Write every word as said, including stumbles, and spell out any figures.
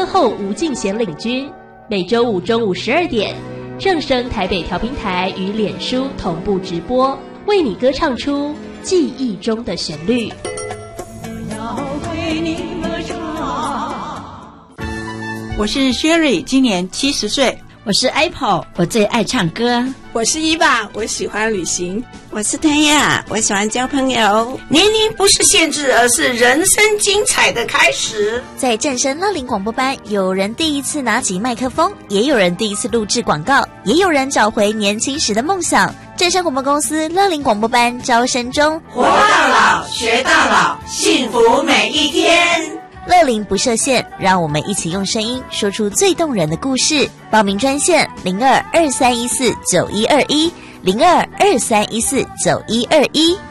后吴敬贤领军，每周五中午十二点，正声台北调频台与脸书同步直播，为你歌唱出记忆中的旋律。 我是 Sherry， 今年七十岁。 我是 Apple， 我最爱唱歌。 我是伊娃，我喜欢旅行。 我是谭雅，我喜欢交朋友。 年龄不是限制，而是人生精彩的开始。 在正声乐龄广播班，有人第一次拿起麦克风，也有人第一次录制广告，也有人找回年轻时的梦想。正声广播公司乐龄广播班招生中， 活到老，学到老，幸福每一天。 乐龄不设限，让我们一起用声音说出最动人的故事。报名专线零二二三一四九一二一零二二三一四九一二一。